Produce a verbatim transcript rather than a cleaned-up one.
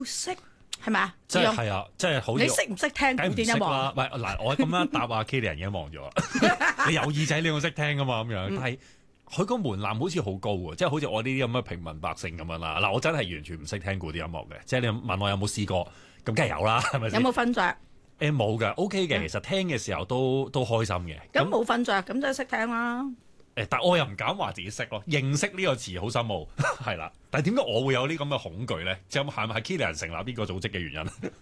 識係咪啊？ 即係係啊，即係好似你識唔識聽古典音樂啊？ 唔係嗱，我咁樣答阿 Kilian 已經望咗啦。你有耳仔你要識聽噶嘛咁樣，但係佢個門檻好似好高喎，即係好似我呢啲咁嘅平民百姓咁樣啦。嗱，我真係完全唔識聽古典音樂嘅，即係你問我有冇試過，咁梗係有啦，係咪先？ 有冇瞓着？ 誒冇嘅，OK 嘅，其實聽嘅時候都都開心嘅。 咁冇瞓着，咁就係識聽啦。 誒，但我又唔敢話自己識咯，認識呢個詞好深奧，係啦。但係點解我會有呢咁嘅恐懼咧？就係咪係 Kilian 成立呢個組織嘅原因？